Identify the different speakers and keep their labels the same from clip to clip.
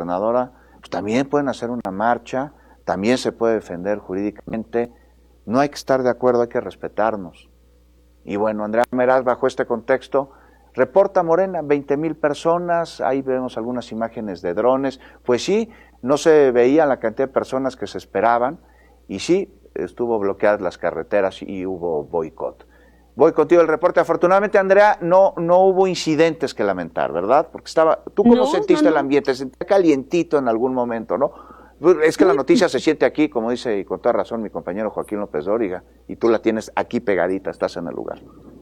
Speaker 1: gobernadora, pues también pueden hacer una marcha, también se puede defender jurídicamente. No hay que estar de acuerdo, hay que respetarnos. Y bueno, Andrea Meraz, bajo este contexto, reporta Morena, 20,000 personas, ahí vemos algunas imágenes de drones. Pues sí, no se veía la cantidad de personas que se esperaban, y sí, estuvo bloqueadas las carreteras y hubo boicot. Voy contigo el reporte. Afortunadamente, Andrea, no hubo incidentes que lamentar, ¿verdad? Porque ¿tú cómo sentiste el ambiente? ¿Se sentía calientito en algún momento, no? Es que la noticia se siente aquí, como dice, y con toda razón, mi compañero Joaquín López Dóriga, y tú la tienes aquí pegadita, estás en el lugar.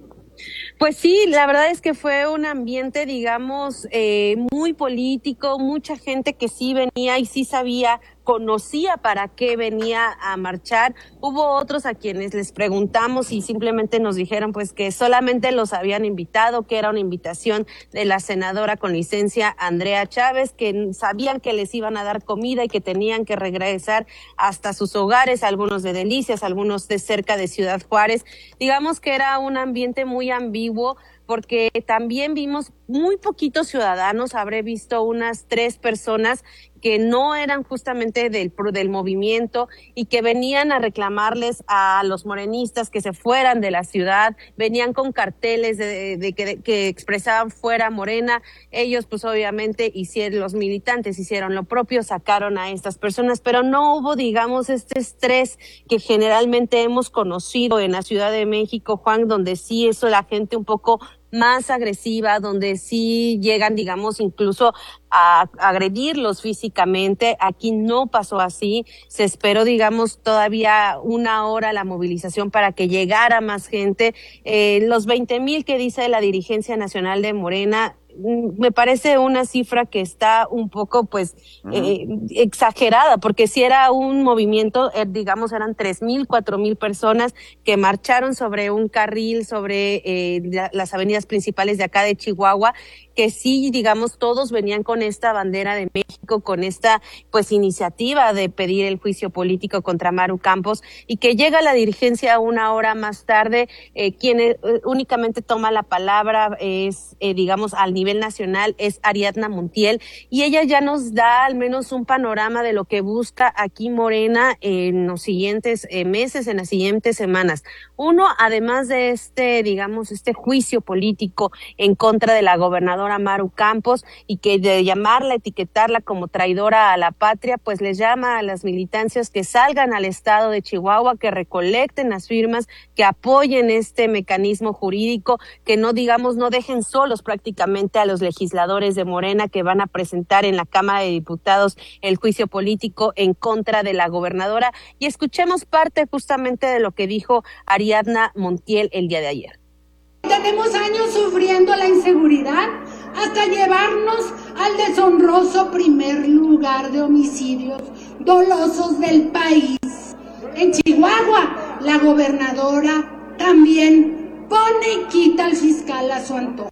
Speaker 2: Pues sí, la verdad es que fue un ambiente, digamos, muy político, mucha gente que sí venía y sí sabía, conocía para qué venía a marchar. Hubo otros a quienes les preguntamos y simplemente nos dijeron pues que solamente los habían invitado, que era una invitación de la senadora con licencia Andrea Chávez, que sabían que les iban a dar comida y que tenían que regresar hasta sus hogares, algunos de Delicias, algunos de cerca de Ciudad Juárez. Digamos que era un ambiente muy ambiguo, porque también vimos muy poquitos ciudadanos, habré visto unas 3 personas que no eran justamente del movimiento y que venían a reclamarles a los morenistas que se fueran de la ciudad, venían con carteles que expresaban fuera Morena. Ellos pues obviamente los militantes hicieron lo propio, sacaron a estas personas, pero no hubo, digamos, este estrés que generalmente hemos conocido en la Ciudad de México, Juan, donde sí eso la gente un poco más agresiva, donde sí llegan, digamos, incluso a agredirlos físicamente. Aquí no pasó así. Se esperó, digamos, todavía 1 hora la movilización para que llegara más gente. Los 20,000 que dice la dirigencia nacional de Morena, me parece una cifra que está un poco, pues, exagerada, porque si era un movimiento, digamos, eran 3,000, 4,000 personas que marcharon sobre un carril, sobre las avenidas principales de acá de Chihuahua, que sí, digamos, todos venían con esta bandera de México, con esta, pues, iniciativa de pedir el juicio político contra Maru Campos, y que llega la dirigencia 1 hora más tarde. Quien únicamente toma la palabra es, digamos, al nivel nacional, es Ariadna Montiel, y ella ya nos da al menos un panorama de lo que busca aquí Morena en los siguientes meses, en las siguientes semanas. Uno, además de digamos, este juicio político en contra de la gobernadora Maru Campos, y que de llamarla, etiquetarla como traidora a la patria, pues les llama a las militancias que salgan al estado de Chihuahua, que recolecten las firmas, que apoyen este mecanismo jurídico, que no, digamos, no dejen solos prácticamente a los legisladores de Morena que van a presentar en la Cámara de Diputados el juicio político en contra de la gobernadora. Y escuchemos parte justamente de lo que dijo Ariadna Montiel el día de ayer.
Speaker 3: Tenemos años sufriendo la inseguridad hasta llevarnos al deshonroso primer lugar de homicidios dolosos del país. En Chihuahua, la gobernadora también pone y quita al fiscal a su antojo.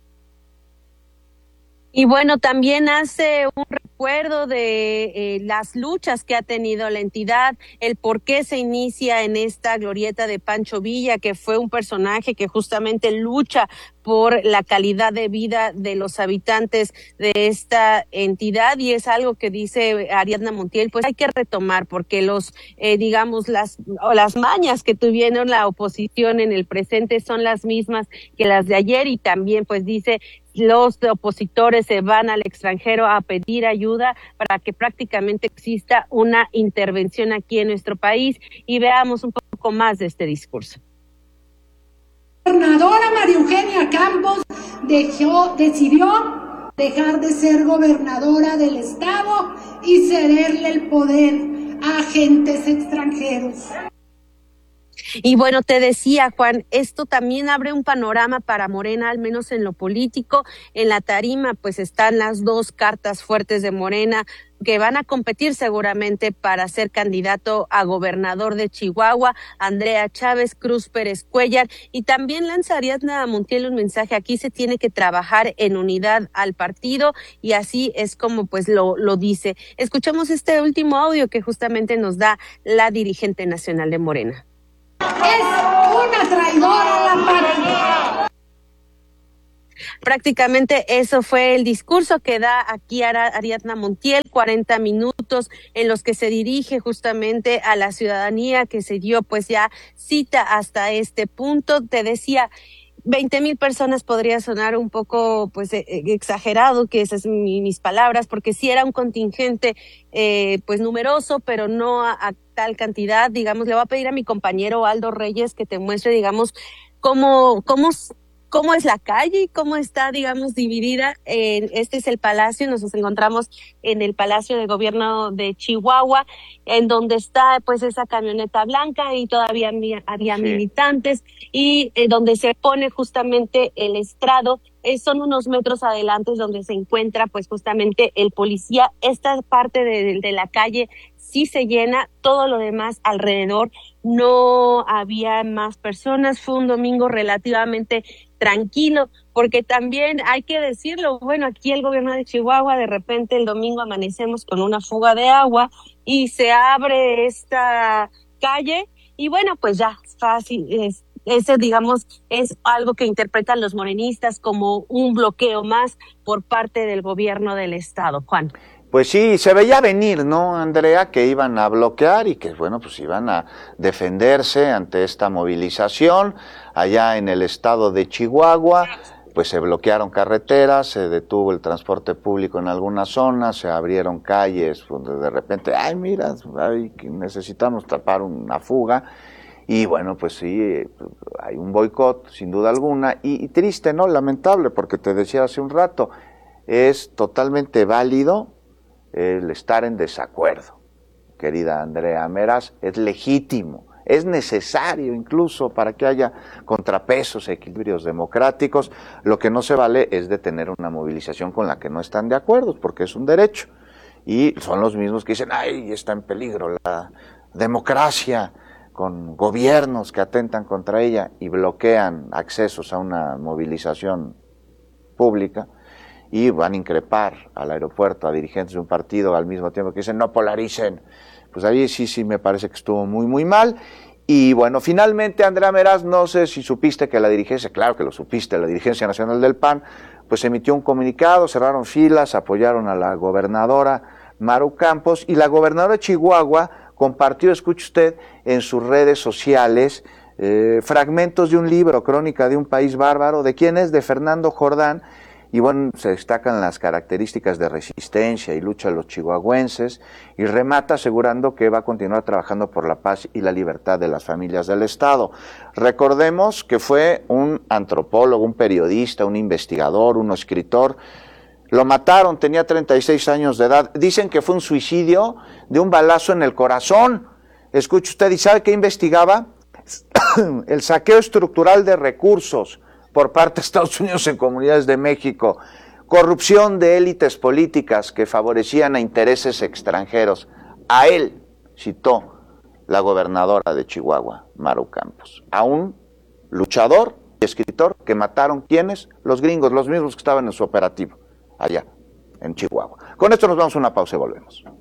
Speaker 2: Y bueno, también hace un recuerdo de las luchas que ha tenido la entidad, el por qué se inicia en esta glorieta de Pancho Villa, que fue un personaje que justamente lucha por la calidad de vida de los habitantes de esta entidad, y es algo que dice Ariadna Montiel, pues hay que retomar, porque digamos, las mañas que tuvieron la oposición en el presente son las mismas que las de ayer, y también pues dice, los opositores se van al extranjero a pedir ayuda para que prácticamente exista una intervención aquí en nuestro país, y veamos un poco más de este discurso.
Speaker 3: La gobernadora María Eugenia Campos decidió dejar de ser gobernadora del estado y cederle el poder a agentes extranjeros.
Speaker 2: Y bueno, te decía, Juan, esto también abre un panorama para Morena, al menos en lo político. En la tarima pues están las 2 cartas fuertes de Morena, que van a competir seguramente para ser candidato a gobernador de Chihuahua, Andrea Chávez, Cruz Pérez Cuéllar, y también lanza Ariadna Montiel un mensaje: aquí se tiene que trabajar en unidad al partido, y así es como pues lo dice. Escuchemos este último audio que justamente nos da la dirigente nacional de Morena.
Speaker 3: Es una traidora a la patria.
Speaker 2: prácticamente eso fue el discurso que da aquí Ariadna Montiel, 40 minutos en los que se dirige justamente a la ciudadanía, que se dio pues ya cita hasta este punto. Te decía, 20,000 personas podría sonar un poco pues exagerado, que esas son mis palabras, porque sí era un contingente pues numeroso, pero no a tal cantidad. Digamos, le voy a pedir a mi compañero Aldo Reyes que te muestre, digamos, cómo es la calle y cómo está, digamos, dividida. Este es el palacio, nos encontramos en el Palacio de Gobierno de Chihuahua, en donde está pues esa camioneta blanca y todavía había militantes, y donde se pone justamente el estrado. Son unos metros adelante donde se encuentra pues justamente el policía. Esta parte de la calle sí se llena, todo lo demás alrededor no había más personas. Fue un domingo relativamente tranquilo, porque también hay que decirlo, bueno, aquí el gobierno de Chihuahua, de repente el domingo amanecemos con una fuga de agua y se abre esta calle y bueno, pues ya, fácil, ese, digamos, es algo que interpretan los morenistas como un bloqueo más por parte del gobierno del estado. Juan.
Speaker 1: Pues sí, se veía venir, ¿no, Andrea? Que iban a bloquear y que, bueno, pues iban a defenderse ante esta movilización. Allá en el estado de Chihuahua, pues se bloquearon carreteras, se detuvo el transporte público en algunas zonas, se abrieron calles donde de repente, ay, mira, necesitamos tapar una fuga. Y bueno, pues sí, hay un boicot, sin duda alguna, y triste, ¿no? Lamentable, porque te decía hace un rato, es totalmente válido el estar en desacuerdo, querida Andrea Meraz, es legítimo, es necesario incluso para que haya contrapesos, equilibrios democráticos. Lo que no se vale es detener una movilización con la que no están de acuerdo, porque es un derecho, y son los mismos que dicen, ay, está en peligro la democracia, con gobiernos que atentan contra ella y bloquean accesos a una movilización pública, y van a increpar al aeropuerto a dirigentes de un partido al mismo tiempo que dicen no polaricen. Pues ahí sí me parece que estuvo muy mal. Y bueno, finalmente, Andrea Meraz, no sé si supiste que la dirigencia, claro que lo supiste, la dirigencia nacional del PAN, pues emitió un comunicado, cerraron filas, apoyaron a la gobernadora Maru Campos, y la gobernadora de Chihuahua compartió, escuche usted, en sus redes sociales fragmentos de un libro, Crónica de un país bárbaro. ¿De quién es? De Fernando Jordán. Y bueno, se destacan las características de resistencia y lucha de los chihuahuenses, y remata asegurando que va a continuar trabajando por la paz y la libertad de las familias del Estado. Recordemos que fue un antropólogo, un periodista, un investigador, un escritor. Lo mataron, tenía 36 años de edad. Dicen que fue un suicidio de un balazo en el corazón. Escuche usted, ¿y sabe qué investigaba? El saqueo estructural de recursos por parte de Estados Unidos en comunidades de México, corrupción de élites políticas que favorecían a intereses extranjeros. A él citó la gobernadora de Chihuahua, Maru Campos, a un luchador y escritor que mataron, ¿quiénes? Los gringos, los mismos que estaban en su operativo allá en Chihuahua. Con esto nos vamos a una pausa y volvemos.